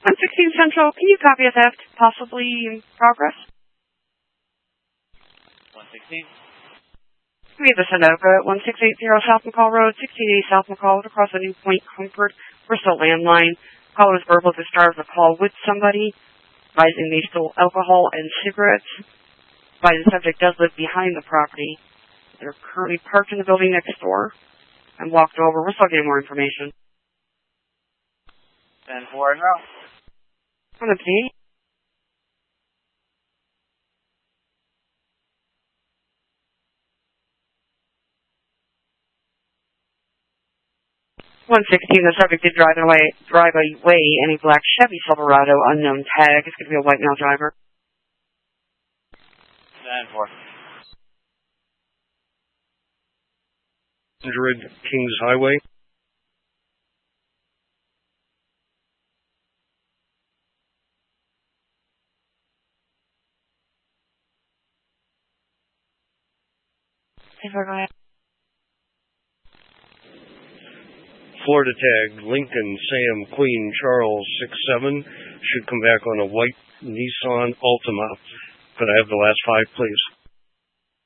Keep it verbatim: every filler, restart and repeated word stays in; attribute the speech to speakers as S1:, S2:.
S1: one sixteen Central, can you copy a theft, possibly in progress?
S2: one sixteen.
S1: We have a Sunoco at one six eight zero South McCall Road, sixteen eighty South McCall, across the New Point Comfort Bristol landline. Caller was verbal at the start of the call with somebody, advising they stole alcohol and cigarettes. By the subject does live behind the property. They're currently parked in the building next door and walked over. We're still getting more information.
S2: ten four and route.
S1: On the P. one sixteen, the subject did drive away, drive away in a black Chevy Silverado, unknown tag. It's going to be a white male driver.
S2: ten four.
S3: one hundred Kings Highway. Florida tag, Lincoln, Sam, Queen, Charles, six seven. Should come back on a white Nissan Altima. Could I have the last five, please?